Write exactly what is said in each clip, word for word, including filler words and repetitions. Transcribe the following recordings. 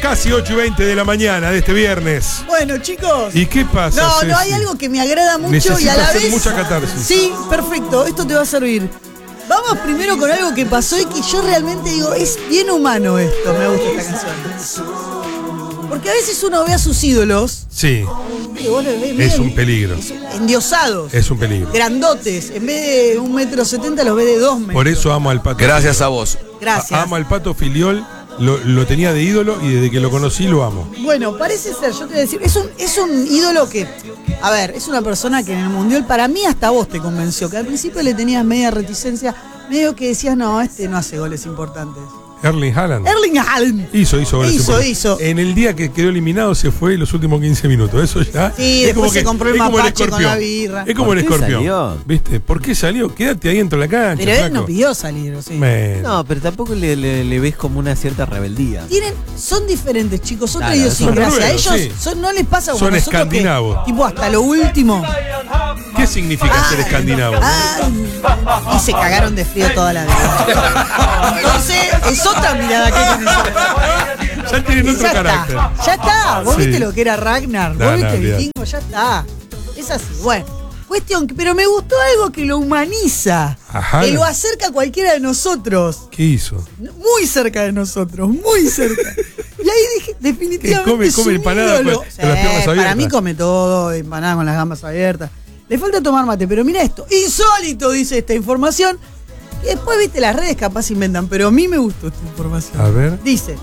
Casi ocho y veinte de la mañana de este viernes. Bueno, chicos. ¿Y qué pasa? No, Ceci? no, hay algo que me agrada mucho Necesito y a la hacer vez. mucha catarsis. Sí, perfecto, esto te va a servir. Vamos primero con algo que pasó y que yo realmente digo, es bien humano esto, me gusta esta canción. Porque a veces uno ve a sus ídolos. Sí. Y vos los ves, Es miren, un peligro. endiosados. Es un peligro. Grandotes. En vez de un metro setenta, los ve de dos metros. Por eso amo al Pato. Gracias a vos. Gracias. A- Amo al Pato Filiol. Lo, lo tenía de ídolo y desde que lo conocí lo amo. Bueno, parece ser, yo te voy a decir, es un, es un ídolo que, a ver, es una persona que en el Mundial, para mí hasta vos te convenció, que al principio le tenías media reticencia, medio que decías, no, este no hace goles importantes. Erling Haaland. Erling Haaland. Hizo, hizo goles Hizo, importantes. hizo. En el día que quedó eliminado se fue los últimos quince minutos. Eso ya. Sí, es después como se que- compró el es como mapache con escorpión. la birra. Es como ¿Por el qué escorpión. salió? ¿Viste? ¿Por qué salió? Quédate ahí dentro de la cancha. Pero él flaco. no pidió salir, ¿o sí? Bueno. No, pero tampoco le, le- le ves como una cierta rebeldía. Tienen, son diferentes, chicos, otra Claro, idiosincrasia. A son ellos noruegos, sí. son- no les pasa como Son a nosotros que, escandinavos. tipo, hasta lo último. ¿Qué significa ser escandinavo? Ah, y se cagaron de frío toda la vida. Entonces, es otra mirada que tienen. Ya tienen otro ya carácter. está, ya está. Vos Sí. viste lo que era Ragnar, No, vos no, viste olvidate. Vikingo, ya está. Es así. Bueno, cuestión, que- pero me gustó algo que lo humaniza, Ajá. que lo acerca a cualquiera de nosotros. ¿Qué hizo? Muy cerca de nosotros, muy cerca. Y ahí dije, definitivamente. ¿Qué come- es come un empanada con- ídolo. con las piernas Para abiertas? mí come todo, empanada con las gambas abiertas. Le falta tomar mate, pero mira esto. Insólito, dice esta información. Y después, viste, las redes capaz inventan, pero a mí me gustó esta información. A ver. Dice,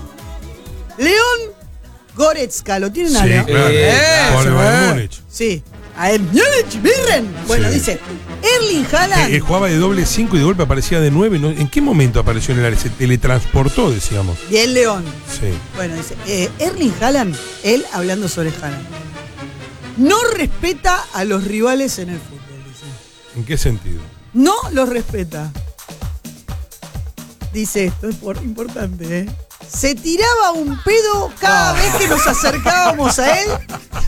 León Goretzka, ¿lo tienen a Sí, León? claro. Eh, Por el sí. Bayern Múnich. Sí. A él, Múnich, Birren. Bueno, Sí. dice, Erling Haaland. Eh, eh, jugaba de doble cinco y de golpe aparecía de nueve. ¿no? ¿En qué momento apareció en el área? Se teletransportó, decíamos. Y el León. Sí. Bueno, dice, eh, Erling Haaland, él hablando sobre Haaland, no respeta a los rivales en el fútbol, dice. ¿En qué sentido? No los respeta. Dice esto, es por, importante, ¿eh? Se tiraba un pedo cada vez que nos acercábamos a él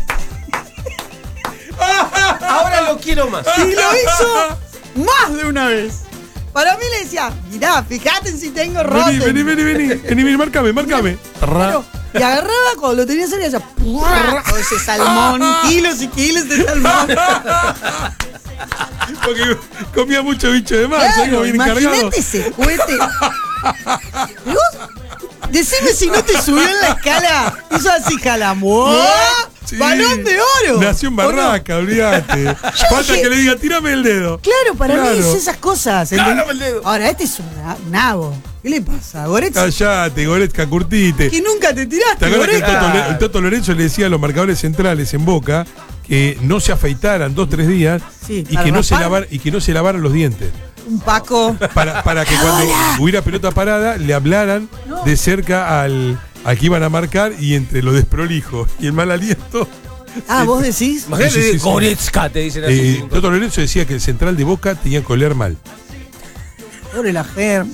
Ahora lo quiero más. y lo hizo más de una vez. Para mí le decía, mirá, fíjate en si tengo roten. Vení, vení, vení, vení. Vení, vení, marcame, marcame. Claro, y agarraba cuando lo tenía cerca y decía, todo ese salmón, kilos y kilos de salmón. Porque comía mucho bicho de mar, Claro, bien cargado. imagínate ese cohete. ¿Y vos? Decime si no te subió en la escala. Hizo así, jalamó. Sí. ¡Balón de oro! Nació en ¿O no? Barraca, olvídate. Falta dije- que le diga, tírame el dedo. Claro, para Claro. mí es esas cosas. ¿entendés? Tírame el dedo. Ahora, este es un na- nabo. ¿Qué le pasa? Goretzka, Callate, Goretzka, curtite. que nunca te ¿Te tiraste, acuerdas que el Goretzka? Toto, Le- el Toto Lorenzo le decía a los marcadores centrales en Boca que no se afeitaran dos, tres días Sí, y, para que no se raspar. lavar, y que no se lavaran los dientes? Un Paco. Para, para que cuando hubiera pelota parada le hablaran No. de cerca al, al que iban a marcar y entre lo desprolijo y el mal aliento. Ah, ¿vos decís? Imagínate, Sí, sí, sí, sí. Goretzka, te dicen así. Eh, Toto Lorenzo decía que el central de Boca tenía que oler mal. Pobre la germo.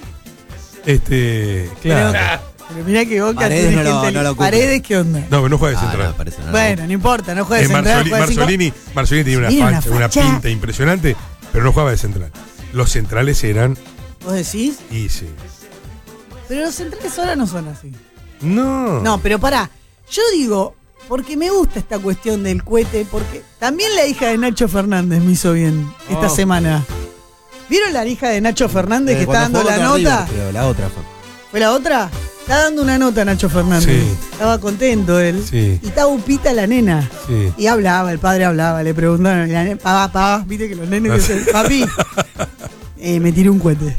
Este, claro. Pero mirá que Boca Paredes tiene no lo- gente. no lo ocupa. Paredes, ¿qué onda? No, pero no juega de Ah, central. no, parece una Bueno, no importa, no juega de Eh, central. Marzoli- juega de cinco. Marzolini, Marzolini tenía una, Tiene una facha, una facha. pinta impresionante, pero no jugaba de central. Los centrales eran, ¿Vos decís? y sí. Pero los centrales ahora no son así. No. No, pero pará. Yo digo, porque me gusta esta cuestión del cohete, porque también la hija de Nacho Fernández me hizo bien esta Oh. semana. ¿Vieron la hija de Nacho Fernández que está dando la nota? Pero la otra fue. ¿Fue la otra? Está dando una nota Nacho Fernández. Sí. Estaba contento él. Sí. Y estaba upita la nena. Sí. Y hablaba, el padre hablaba, le preguntaron, y la nena, papá, papá, viste que los nenes dicen, papi, eh, me tiré un cohete.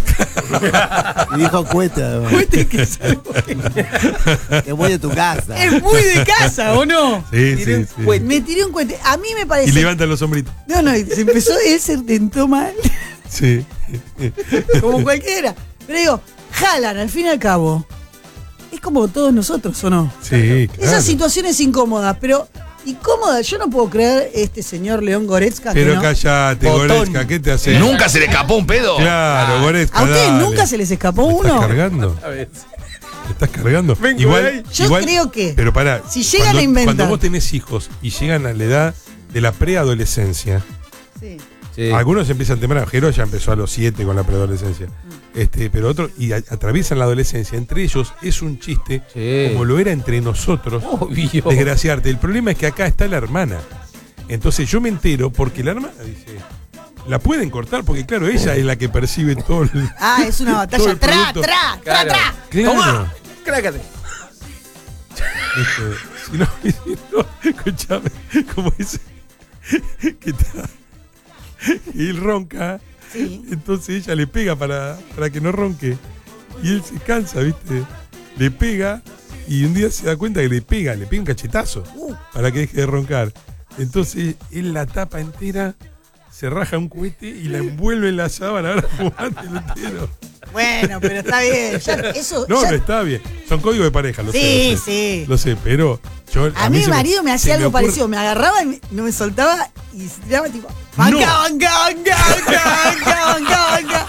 Y dijo cueta. Cohete que es algo que Te voy de tu casa. es muy de casa, ¿o no? Sí, Tiré sí, un sí. cohete. Me tiré un cohete. A mí me parece. Y levantan los hombritos. No, no, y se empezó, él se tentó mal, Sí. como cualquiera. Pero digo, jalan, al fin y al cabo. Es como todos nosotros, ¿o no? Sí, claro. Esas situaciones incómodas, pero incómodas. Yo no puedo creer este señor León Goretzka. Pero que no. callate, Botón. Goretzka, ¿qué te hace? ¿Nunca se le escapó un pedo? Claro, Goretzka. ¿A ustedes dale. nunca se les escapó ¿Me uno? ¿Estás cargando? A ver. ¿Me estás cargando? Vengo de igual, ahí. Yo igual- creo que Pero pará. si llegan cuando, a inventar- Cuando vos tenés hijos y llegan a la edad de la preadolescencia, Sí. Sí. Algunos empiezan temprano. Jero ya empezó a los siete con la preadolescencia. Este, pero otros, y a- atraviesan la adolescencia. Entre ellos es un chiste, Sí. como lo era entre nosotros, Obvio. desgraciarte. El problema es que acá está la hermana. Entonces yo me entero porque la hermana dice, la pueden cortar porque claro, ella es la que percibe todo el... Ah, es una todo batalla. el Tra, producto. tra, tra, Claro. tra. Claro. Tomá, crácate. Este, si no, si no, escuchame, como dice que está, y él ronca, Sí. entonces ella le pega para, para que no ronque. Y él se cansa, ¿viste? Le pega y un día se da cuenta que le pega, le pega un cachetazo Uh. para que deje de roncar. Entonces él la tapa entera, se raja un cohete y la envuelve en la sábana, ahora fumando entero. Bueno, pero está bien. Ya, eso, No, ya- no está bien. Son códigos de pareja, lo sé. Sí, lo sé. sí. Lo sé, pero yo. A mí mi se marido me se hacía algo ocurre- parecido. Me agarraba y me- no me soltaba y se tiraba tipo. Banca, No. banca, banca, banca, banca, banca, banca.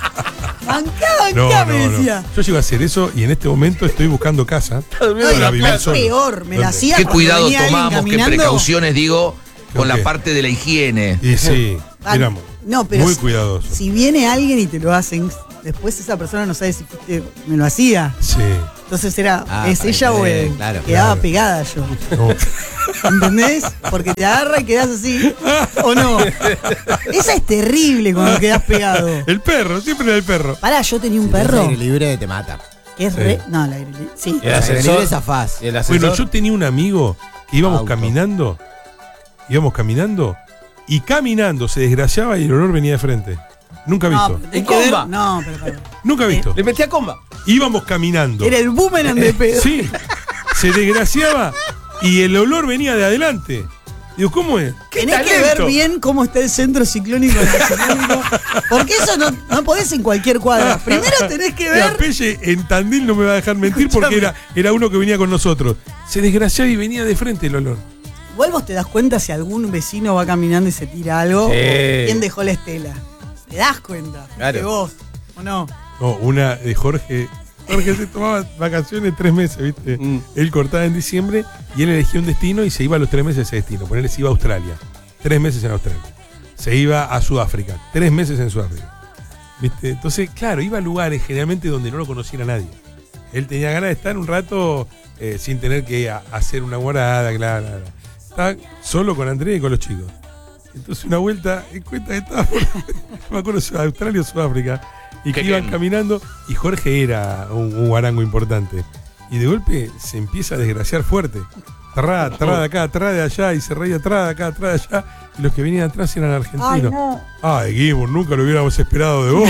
Banca, No, banca, no, me no. decía. Yo llego a hacer eso y en este momento estoy buscando casa. No, y para vivir es solo. peor, me la ¿Dónde? hacía ¿Qué cuando cuidado venía alguien tomamos, qué caminando. precauciones, digo, con Ok. la parte de la higiene? Y sí, Ah, éramos no, pero muy si- cuidadosos. Si viene alguien y te lo hacen, después esa persona no sabe si fuiste- me lo hacía. Sí. Entonces era, Ah, ¿es para ella o que- él? claro, Quedaba claro. pegada yo. No. ¿Entendés? Porque te agarra y quedás así. ¿O no? Esa es terrible cuando quedás pegado. El perro, siempre era el perro. Pará, yo tenía un Si tenés perro aire libre te mata. que es re. No, el aire libre. Sí. El El aire ascensor. libre zafás. ¿Y el ascensor? Bueno, yo tenía un amigo que íbamos Auto. caminando, íbamos caminando, y caminando se desgraciaba y el olor venía de frente. Nunca No, visto. pero tenés ¿En que ver- comba? No, pero pará. Nunca visto. Le metí a comba. Íbamos caminando. Era el boomerang de pedo. Sí, se desgraciaba y el olor venía de adelante. Digo, ¿cómo es? ¡Qué Tenés que talento! ver bien cómo está el centro ciclónico anticiclónico. Porque eso no, no podés en cualquier cuadra. Primero tenés que Mira, ver. Pelle en Tandil no me va a dejar mentir porque era, era uno que venía con nosotros. Se desgraciaba y venía de frente el olor. Igual vos te das cuenta si algún vecino va caminando y se tira algo. Sí. o ¿Quién dejó la estela? Te das cuenta. Claro. Que vos, ¿o no? No, una de Jorge. Jorge se tomaba vacaciones tres meses, ¿viste? Mm. Él cortaba en diciembre y él elegía un destino y se iba a los tres meses a ese destino. Ponerle, se iba a Australia. Tres meses en Australia. Se iba a Sudáfrica. Tres meses en Sudáfrica. ¿Viste? Entonces, claro, iba a lugares generalmente donde no lo conociera nadie. Él tenía ganas de estar un rato eh, sin tener que a- hacer una guarada, claro, claro. Estaba solo con Andrea y con los chicos. Entonces una vuelta, en cuenta que estaba por, no me acuerdo si era Australia o Sudáfrica, y que Qué iban bien. caminando, y Jorge era un, un guarango importante. Y de golpe se empieza a desgraciar fuerte. Tra, tra de acá, tra de allá, y se reía tra de acá, tra de allá, y los que venían atrás eran argentinos. Ay, no. Ay, Guimur, nunca lo hubiéramos esperado de vos.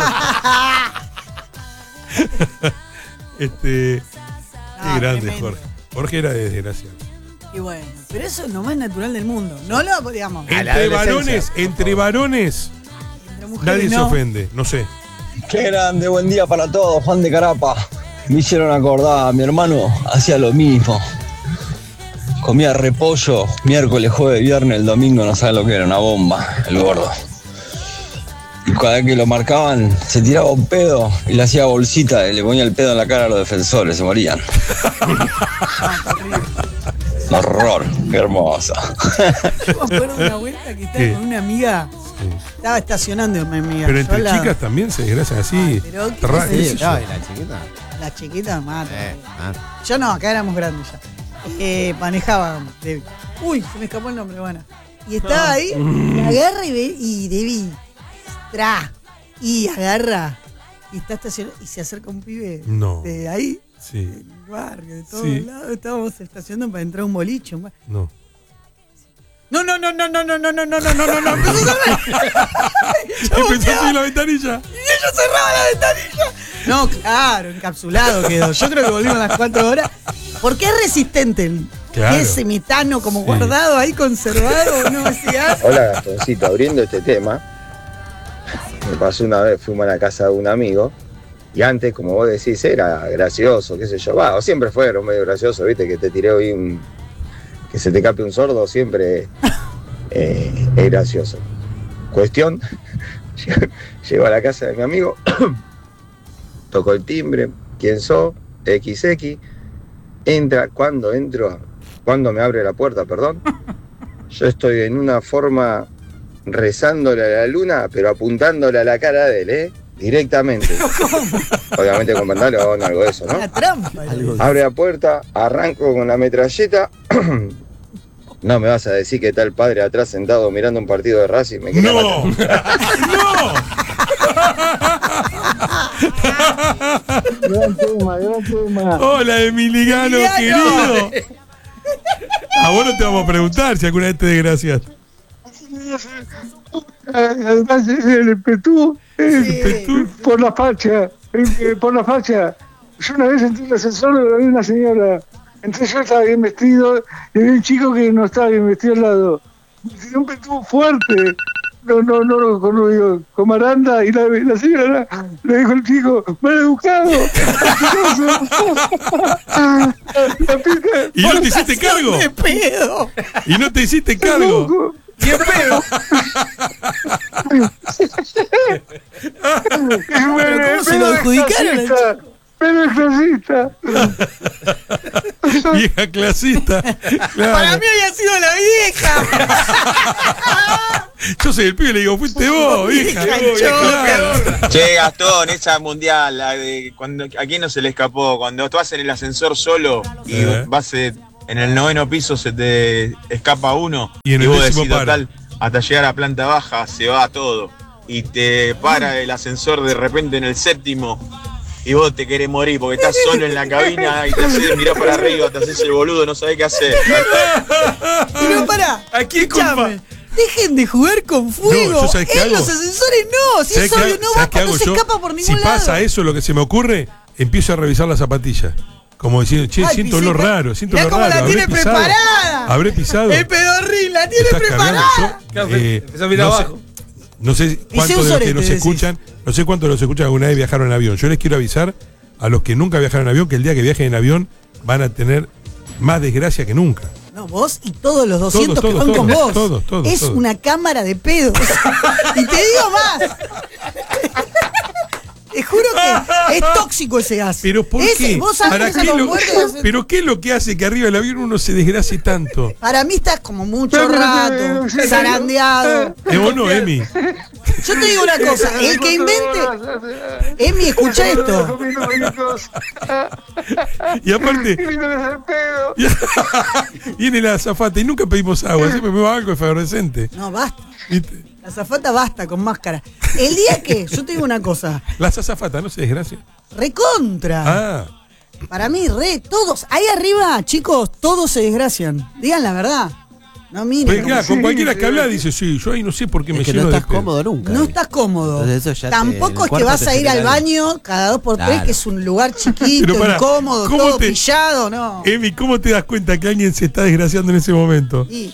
este, Ah, qué grande, tremendo. Jorge. Jorge era de desgraciado. Y bueno, pero eso es lo más natural del mundo. No lo, digamos, A la Entre adolescencia, varones, por entre favor. varones, entre mujeres nadie se no. ofende, no sé. Qué grande, buen día para todos, Juan de Carapa. Me hicieron acordar, mi hermano hacía lo mismo. Comía repollo, miércoles, jueves, viernes, el domingo no sabe lo que era, una bomba, el gordo. Y cada vez que lo marcaban, se tiraba un pedo y le hacía bolsita y le ponía el pedo en la cara a los defensores, se morían. Un horror, qué hermosa. Yo me acuerdo de una vuelta que estaba ¿Qué? con una amiga. Sí. Estaba estacionando mi amiga. Pero Yo entre la- chicas también se desgracian así. Ay, pero ¿qué Tra- es qué eso? sé yo. Ay, la chiquita. La chiquita mata. Eh, ah. Yo no, acá éramos grandes ya. Eh, manejaba. Debbie. Uy, se me escapó el nombre, bueno. Y estaba ahí, y agarra y ve, y Debbie, tra, y agarra, y está estacionado, y se acerca un pibe No. de ahí, Sí, del barrio, de todos Sí. lados, estábamos estacionando para entrar a un boliche. un bar. no. No, no, no, no, no, no, no, no, no, no, no, no, no. Empezó a cerrar. Yo Empezó a volteaba, subir la ventanilla. y ella cerraba la ventanilla. No, claro, encapsulado quedó. Yo creo que volvimos a las cuatro horas. Porque es resistente el Claro. ese metano como Sí. guardado ahí, conservado, no decía. Hola Gastoncito, abriendo este tema, me pasó una vez, fuimos a la casa de un amigo y antes, como vos decís, era gracioso, qué sé yo, va, o siempre fueron medio gracioso, viste, que te tiré hoy un, que se te cape un sordo, siempre eh, es gracioso. Cuestión, llego a la casa de mi amigo, toco el timbre, ¿quién sos? equis equis, entra, cuando entro, cuando me abre la puerta, perdón, yo estoy en una forma rezándole a la luna, pero apuntándole a la cara de él, ¿eh? Directamente. Obviamente con pantalón, algo de eso, ¿no? Una trampa. Abre la puerta, arranco con la metralleta. No me vas a decir que está el padre atrás sentado mirando un partido de Racing. Me quería ¡No! ¡No! Gran tema, gran tema. Hola, Emiliano, Emiliano. querido. A vos no te vamos a preguntar si alguna vez te desgraciaste. Además, el Petú, Sí. Petú. por la facha, eh, por la facha. Yo una vez entré en el ascensor y había una señora. Entonces yo estaba bien vestido y había un chico que no estaba bien vestido al lado. Tenía un Petú fuerte. No, no, no, con, no, con Maranda y la, la señora le dijo al chico, mal educado. La pica, ¿Y no te hiciste cargo? ¡De pedo! ¿Y no te hiciste cargo? loco. ¡Qué pedo! ¿Pero cómo se lo adjudicaron al chico? Pero es clasista. Vieja clasista. Claro. Para mí había sido la vieja. Yo soy el pibe y le digo, fuiste vos, vieja. Claro. Che, Gastón, esa mundial, la de cuando, ¿a quién no se le escapó? Cuando tú vas en el ascensor solo y Sí. vas eh, en el noveno piso, se te escapa uno Y en el vos décimo decís, para. total, hasta llegar a planta baja se va todo. Y te para el ascensor de repente en el séptimo y vos te querés morir porque estás solo en la cabina y te haces, mirás para arriba, te haces el boludo, no sabés qué hacer. Pero pará. ¿A quién culpa? Escuchame, dejen de jugar con fuego. No, ¿yo sabés qué en hago? los ascensores no. Si ¿Sabés es qué obvio, hago- no sabés va, qué no hago se yo? escapa por ningún Si lado. pasa eso, lo que se me ocurre, empiezo a revisar las zapatillas. Como diciendo, che, Ay, siento pisé, olor pe- raro, siento mirá olor cómo raro. la ¿Habré tiene pisado? preparada. ¿Habré pisado? El pedorrín la tiene ¿Estás cargando? preparada. Yo, Claro, eh, empezó a mirar no sé, abajo. no sé cuántos un de los que sorete, nos decís. escuchan, no sé cuántos de los que escuchan alguna vez viajaron en avión. Yo les quiero avisar a los que nunca viajaron en avión que el día que viajen en avión van a tener más desgracia que nunca. No, vos y todos los doscientos Todos, que todos, van con todos, vos. todos, todos, es todos. una cámara de pedos. Y te digo más. Te juro que es tóxico ese gas. Pero ¿por Ese- qué? Vos sabés ¿Para que esa qué lo- compuerta es- ¿Pero qué es lo que hace que arriba del avión uno se desgracie tanto? Para mí estás como mucho rato, zarandeado. ¿Es vos no, Emi? Yo te digo una cosa, el que invente. Emi, escucha esto. Y aparte, viene la azafata y nunca pedimos agua, siempre pedimos algo efervescente. No, basta. ¿Viste? La azafata basta con máscara. El día que, yo te digo una cosa, Las azafatas, no se desgracian. recontra. Ah, Para mí, re, todos. Ahí arriba, chicos, todos se desgracian. Digan la verdad. No miren. pues como claro, si- con cualquiera que habla dice, sí, yo ahí no sé por qué me Es que lleno no de estás pedo. cómodo nunca. No ahí. estás cómodo. Entonces eso ya te- en Tampoco el es que cuarto vas te a ir al genera- baño cada dos por tres, Claro. que es un lugar chiquito, Pero pará, incómodo, ¿cómo todo te- pillado, no. Emi, ¿cómo te das cuenta que alguien se está desgraciando en ese momento? Y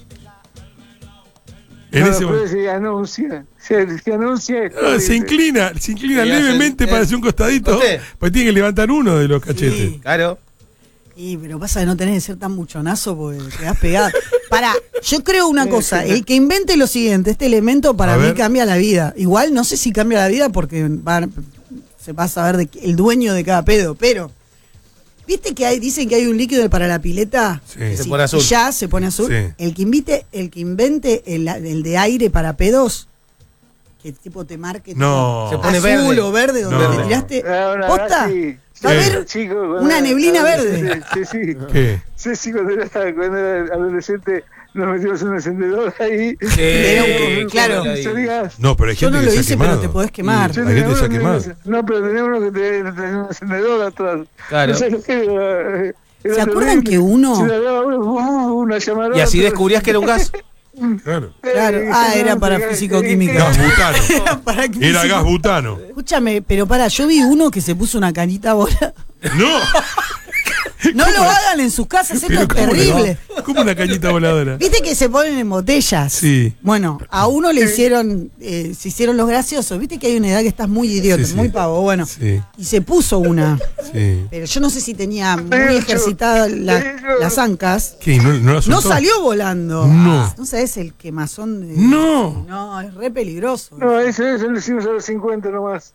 En No, ese pero momento. se anuncia. Se, se anuncia. Ah, se inclina, se inclina Sí, levemente hace- para eh, hacer un costadito, ¿usted? pues tiene que levantar uno de los cachetes. Sí. Claro. Y, pero pasa de no tenés que ser tan muchonazo porque te quedás pegado. Para, yo creo una cosa, el que invente lo siguiente, este elemento para A mí ver. cambia la vida. Igual no sé si cambia la vida porque va- se va a saber de, el dueño de cada pedo, pero ¿viste que hay, dicen que hay un líquido para la pileta? Sí. Que Se si pone azul. Ya se pone azul. Sí. El que invite, el que invente el, el de aire para pedos, que tipo te marque No. Se pone azul verde. o verde donde No. te tiraste. Ahora, ¿Posta? sí. Va a Sí. haber Chico, cuando una era neblina adolescente, verde. Sí, sí. ¿Qué? Sí, sí, cuando era, cuando era adolescente nos metimos en un encendedor ahí. Era un- Eh, claro. ¿cómo la Y digo? salías. No, pero hay Yo gente no que lo se ha hice, quemado. pero te podés quemar. Yo Hay gente que se ha tenía quemado. uno- No, pero tenía uno que te- tenía un encendedor atrás. Claro. No sé lo que era, eh, era ¿Se acuerdan terrible. que uno- Se le daba una, una llamarada, Y así pero- descubrías que era un gas. Claro. Claro. Ah, era para físico-química. Gas butano. Era para que- Era gas butano. Escúchame, pero para, yo vi uno que se puso una canita bola. No. No lo hagan en sus casas, esto Pero es ¿cómo terrible. no? ¿Cómo una cañita voladora? Viste que se ponen en botellas. Sí. Bueno, a uno le hicieron, eh, se hicieron los graciosos. Viste que hay una edad que estás muy idiota, Sí, sí. muy pavo. Bueno, Sí, y se puso una. sí. Pero yo no sé si tenía muy Eso, ejercitadas la- eso. las ancas. ¿Qué? ¿No, no la No soltó? salió volando. No. No sabes el quemazón de. No. No, es re peligroso. No, ese, ese lo hicimos a los cincuenta nomás.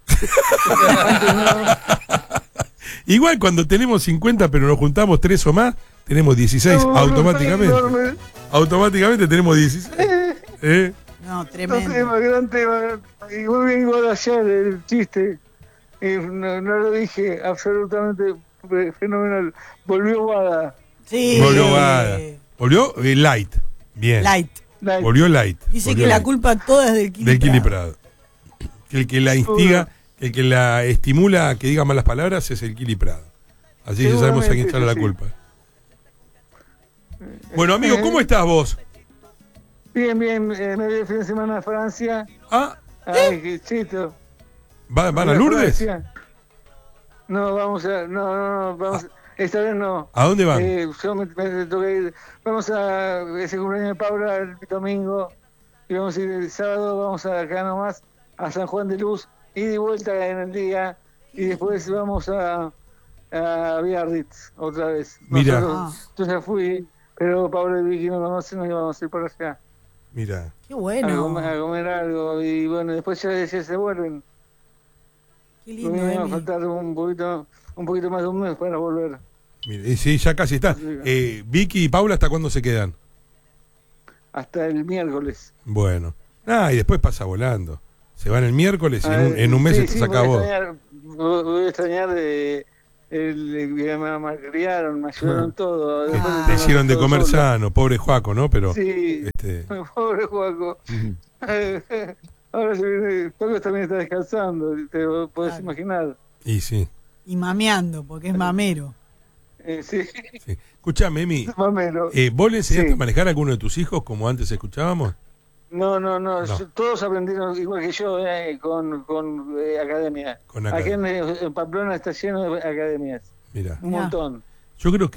Igual cuando tenemos cincuenta pero nos juntamos tres o más, tenemos dieciséis No, no, automáticamente. enorme. Automáticamente tenemos dieciséis. ¿Eh? No, Gran tremendo. tema, gran tema. Y muy bien igual ayer el chiste. Eh, no, no lo dije, absolutamente fenomenal. Volvió Wada. Sí. Volvió Bada. Volvió eh, Light. Bien. Light. Light. Volvió Light. Dice Volvió que la Light. culpa toda es del Kili Del Kili Prado. Prado. Que el que la instiga, el que la estimula a que diga malas palabras es el Kili Prado. Así que ya sabemos a quién echarle la sí. culpa. Bueno, amigo, ¿cómo estás vos? Bien, bien, eh, me voy el fin de semana a Francia. Ah, Ay, qué chito. ¿va- ¿van a Lourdes? Francia. No, vamos a. No, no, no, vamos. Esta vez no. ¿A dónde van? Eh, yo me, me tengo que ir. Vamos a ese cumpleaños de Paula el domingo. Y vamos a ir el sábado, vamos a acá nomás, a San Juan de Luz. Y de vuelta en el día. Y después vamos a, a Biarritz otra vez. Mira. Nosotros- Yo ya fui, pero Paula y Vicky no conocen y vamos a ir por allá. Mira. Qué A, bueno. comer, a comer algo. Y bueno, después ya, ya se vuelven. Qué Me lindo, va a Emi. faltar un poquito, un poquito más de un mes para volver. Mira, y sí, ya casi está. Eh, Vicky y Paula, ¿hasta cuándo se quedan? Hasta el miércoles. Bueno. Ah, y después pasa volando. Se van el miércoles y en un, Ah, en un mes sí, estás sí, acá voy a vos. extrañar, voy voy a extrañar de, el, el- que me, me criaron, me ayudaron todo. Después Ah. Te tengo hicieron de todo comer solo. sano, pobre Juaco, ¿no? Pero, Sí, este, pobre Juaco. Ahora se viene, Juaco también está descansando, te puedes Claro. imaginar. y sí, Y mameando, porque es mamero. Eh, sí, sí. Escuchame, Emi, más o menos. eh, ¿vos le enseñaste Sí. a manejar a alguno de tus hijos como antes escuchábamos? No, no, no, No. yo- todos aprendieron igual que yo eh, con, con eh, academia. Con Aquí academia. en, en Pamplona está lleno de academias, Mira, un Mirá. montón. yo creo